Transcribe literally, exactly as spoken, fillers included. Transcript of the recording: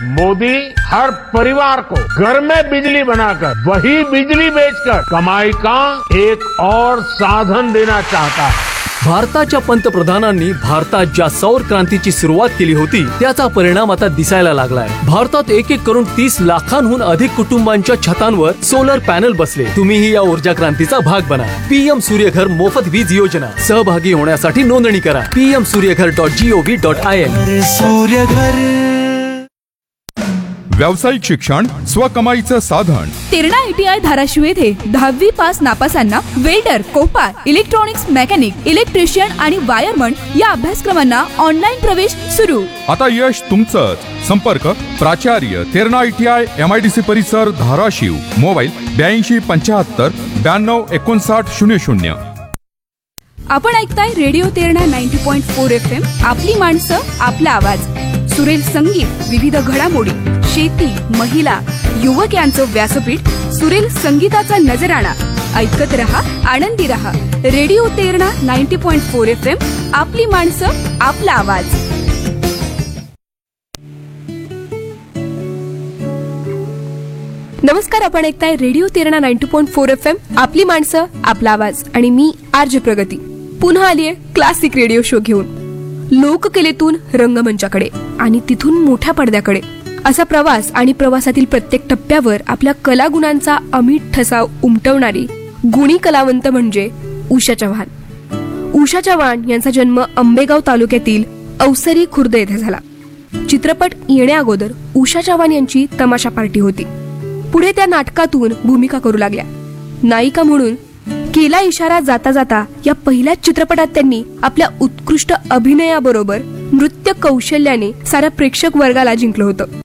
मोदी हर परिवार को घर में बिजली बनाकर वही बिजली बेचकर कमाई का एक और साधन देना चाहता है। भारताच्या पंतप्रधानांनी भारतात ज्या सौर क्रांतीची सुरुवात केली होती त्याचा परिणाम आता दिसायला लागलाय। भारतात एक एक करून तीस लाखांहून अधिक कुटुंबांच्या छतांवर सोलर पॅनल बसले। तुम्हीही या ऊर्जा क्रांतीचा भाग बना। पीएम सूर्यघर मोफत वीज योजना सहभागी होण्यासाठी नोंदणी करा PM Surya Ghar dot G O V dot I N. Surya Ghar व्यावसायिक शिक्षण स्वकमाईचं साधन। तेरणा आयटीआय धाराशिव येथे दहावी pass नापासांना welder, Kopar, electronics mechanic, electrician आणि वायरमन या अभ्यासक्रमांना ऑनलाईन प्रवेश सुरू। आता यश तुमचंच। संपर्क प्राचार्य तेरणा आयटीआय एमआयडीसी परिसर धाराशिव। मोबाईल ब्याऐंशी पंच्याहत्तर ब्याण्णव एकोणसाठ शून्य शून्य। आपण ऐकताय radio Terna ninety point four F M. आपली माणसं, आपला आवाज। सुरेल संगीत, विविध घडामोडी, शेती, महिला, युवक यांचं व्यासपीठ, सुरेल संगीताचा नजराणा। ऐकत रहा, आनंदी रहा। Radio Terna ninety point four F M. आपली माणसं, आपला आवाज। नमस्कार, आपण ऐकताय radio Terna ninety point four F M. आपली माणसं, आपला आवाज आणि मी आरजे प्रगती पुन्हा आलीये क्लासिक रेडिओ शो घेऊन। लोककलेतून रंगमंचाकडे आणि तिथून मोठ्या पडद्याकडे असा प्रवास आणि प्रवासातील प्रत्येक टप्प्यावर आपल्या कलागुणांचा अमिट ठसा उमटवणारी गुणी कलावंत म्हणजे उषा चव्हाण। उषा चव्हाण यांचा जन्म आंबेगाव तालुक्यातील अवसरी खुर्द येथे झाला। चित्रपट येण्या अगोदर उषा चव्हाण यांची तमाशा पार्टी होती। पुढे त्या नाटकातून भूमिका करू लागल्या। नायिका म्हणून केला इशारा जाता जाता या पहिल्याच चित्रपटात त्यांनी आपल्या उत्कृष्ट अभिनयाबरोबर नृत्य कौशल्याने साऱ्या प्रेक्षक वर्गाला जिंकलं होतं।